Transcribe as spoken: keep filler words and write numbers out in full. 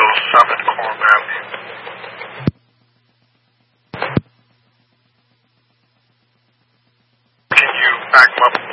oh seven Coram Avenue. Can you back them up?